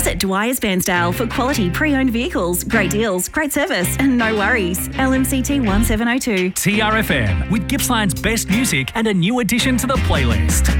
Visit Dwyer's Bairnsdale for quality pre-owned vehicles, great deals, great service and no worries. LMCT 1702. TRFM with Gippsland's best music and a new addition to the playlist.